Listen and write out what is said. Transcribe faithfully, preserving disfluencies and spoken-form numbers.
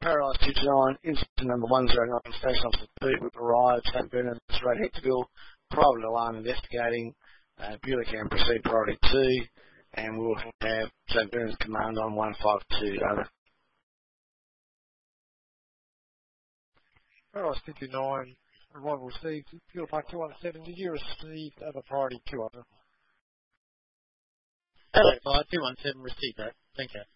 Paradise fifty-nine, incident number one zero nine, station officer Pete, we've arrived, Saint Bernard's Road, Hectorville, private alarm investigating, uh, Buller can proceed priority two, and we'll have Saint Bernard's command on one five two, over. Paradise fifty-nine, arrival received, Buller Park two one seven, did you receive over priority two, over? Hello, fire two one seven, received that, thank you.